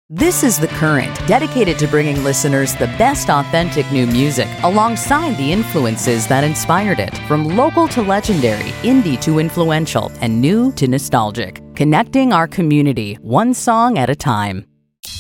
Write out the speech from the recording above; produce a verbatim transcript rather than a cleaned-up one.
This is The Current, dedicated to bringing listeners the best authentic new music alongside the influences that inspired it. From local to legendary, indie to influential, and new to nostalgic. Connecting our community, one song at a time.